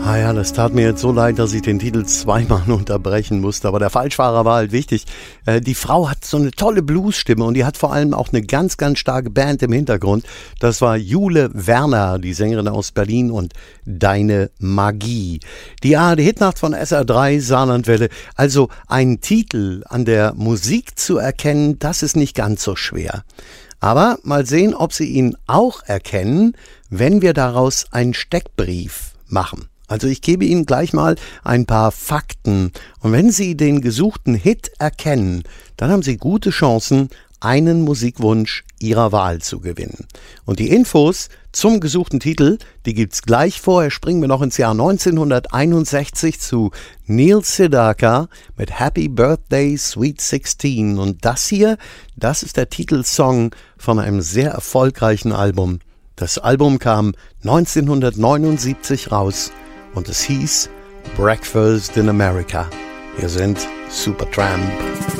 Ah ja, das tat mir jetzt so leid, dass ich den Titel zweimal unterbrechen musste, aber der Falschfahrer war halt wichtig. Die Frau hat so eine tolle Bluesstimme und die hat vor allem auch eine ganz, ganz starke Band im Hintergrund. Das war Jule Werner, die Sängerin aus Berlin, und Deine Magie. Die ARD-Hitnacht von SR3 Saarlandwelle. Also einen Titel an der Musik zu erkennen, das ist nicht ganz so schwer. Aber mal sehen, ob Sie ihn auch erkennen, wenn wir daraus einen Steckbrief machen. Also ich gebe Ihnen gleich mal ein paar Fakten. Und wenn Sie den gesuchten Hit erkennen, dann haben Sie gute Chancen, einen Musikwunsch Ihrer Wahl zu gewinnen. Und die Infos zum gesuchten Titel, die gibt's gleich. Vorher springen wir noch ins Jahr 1961 zu Neil Sedaka mit Happy Birthday Sweet 16. Und das hier, das ist der Titelsong von einem sehr erfolgreichen Album. Das Album kam 1979 raus. Und es hieß Breakfast in America. Hier sind Supertramp.